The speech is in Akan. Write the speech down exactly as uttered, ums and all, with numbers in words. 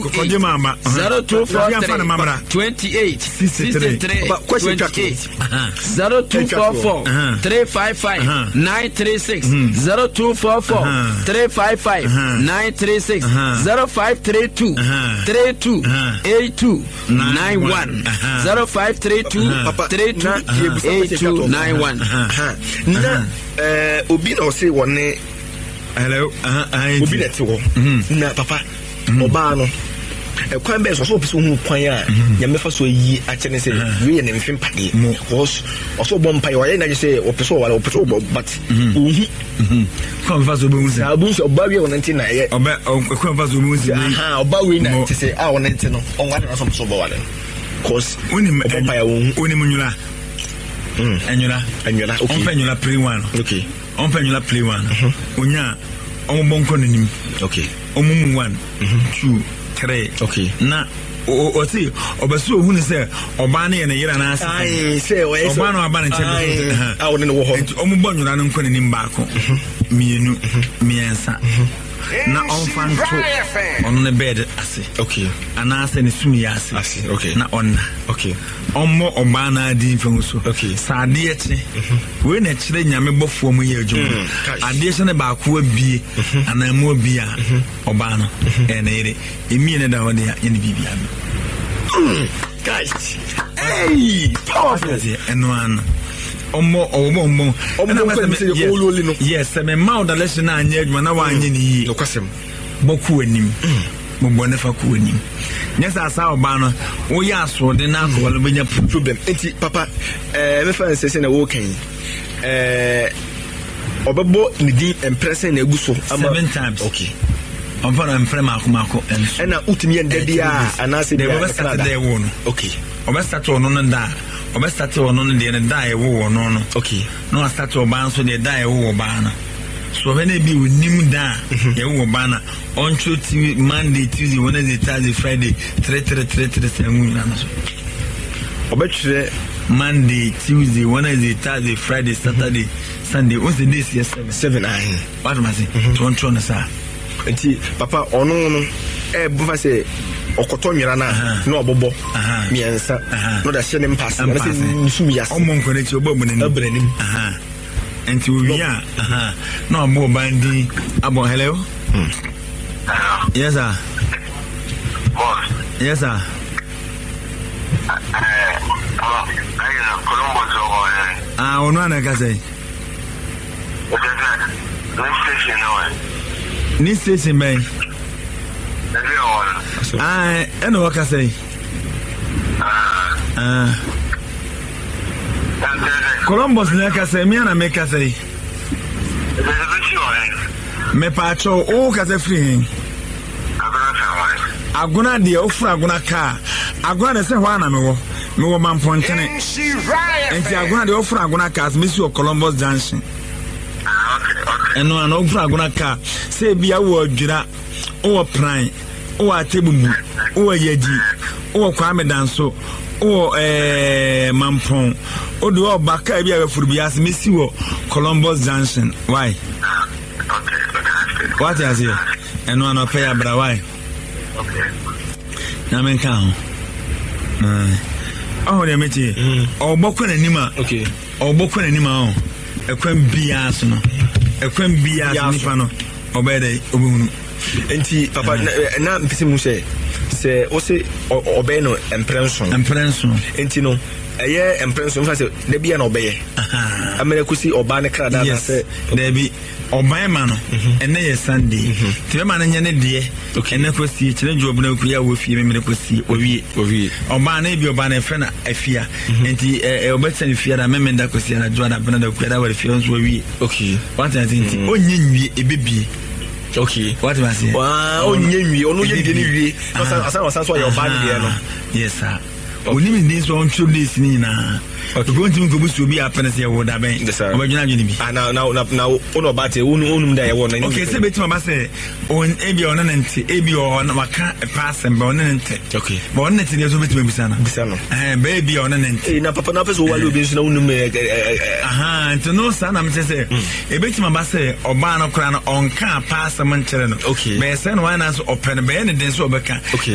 twenty-eight zero two four three twenty-eight sixty-three twenty-eight zero two four four three five five nine three six zero two four four three five five nine three six zero five three two three two eight two nine one zero five three two three two eight two nine one. Na eh obi na say one hello obi na te wo na papa oba no e kwan be so so obi so hu kwan a ya mefa so yi a chene say we na mfim pade cause also bom pai wa na say opeso wala opeso but uhu kwan fa so be sa bu so ba we won nti na ye oba kwan fa so be aha oba we na ti say ah won nti no on wa na so so ba wala cause unim pai won unim nyula mm anyula anyula okay on fa nyula play one okay on fa nyula play one onya on bonko nim okay omum one two three okay na o see obeso hu ni say oba na ye na yira na ase ai say o yes oba na oba na chebe ah woni no wo ho omu bonyura na nkone nim baako mienu miensa na on fan to on the bed ase okay ana ase ni sumi ya ase ase okay na onna okay ommo oba na di mfam so okay saade eche we na kire nyame bofo mu ye adwuma ade eche ne baako abie ana mu abie a oba no e na ire emi ne da wode ya ne bibia guys hey powerful eno an omo omo omo omo yes me mouth the lesson na anya adwuma na wa anya ni yi no kwasem boku anim mo bone fa ku anim nyesa asa oba no wo ya aso de na ko wala benya problem enti papa eh me fa nsese na wo kan eh obebo ni di impression na eguso seven times okay on fa na mfrem akomako ena utimi ende dia anase dia we start there wo no okay oba start ono no nda oba start ono no de na da e wo no no okay no start oba so de da e wo ba na so when e bi wonim da e wo ba na on Tuesday Monday Tuesday Wednesday Thursday Friday three three three three seven na so oba tire Monday Tuesday Wednesday Thursday Friday Saturday Sunday what's the days yes seven seven nine what am I saying to on sa enti papa ono no e bu fa say okoto nwira na na obobo miensa no da hye ne mpass na say nsu ya o mon kone ti obobo na ni aha enti we ya aha na obo bandi abo hello yes sir boss yes sir eh ah ai na Columbus over here ah onu ana ka say o de no station no ni station ben ah eno waka say ah Columbus na ka say me na me ka say me pa cho o ka say free aguna de o fra aguna ka aguna de say hwa na me wo me wo manfo ntene enti aguna de o fra aguna ka me si o Columbus Junction eno ana o fra aguna ka say bia wo adwira o pran o atebubu o yaji o kwame danso o eh mampon o do obaka bia we furu bia mesi wo Columbus Junction why okay what is it eno ana pay abra why okay na men kan eh oh de meti o bokọ na nima okay o bokọ na nima o ekwan bia so no ekwan bia so nipa no obede obunu enti papa na mpisi mu se se o se obey no impression impression enti no eye impression fa se na bia na obey amere kusi oba ne krada na se na bi oba ma no ene ye Sunday ti ma na nyane de ene kusi kire job na kuya wo fie me kusi owie owie oba na bi oba na fe na afia enti e obetsan fie da me da kusi na joa da bena da kuya da wo fie nso owie okay what I think onye nwie ebebie okay what was it wow onye nwie onu ye de ni wie asa asa asa so your body there no yes sir oni mi dey so on two days ni na okay go ntimi ko busu obi apene se wo da ben obadwuna adwene bi ah na na na ono ba te unu unum da ye wo na okay se betima ba se on ebi on nante ebi on waka pass ba on nante okay ba on nante dey so betima bisa na bisa no eh baby on nante eh na papa na peso wale obi so na unum aha nto no sa na me se e betima ba se oba na kora no on ka pass man kire no okay be se no wana so open be ne den so obeka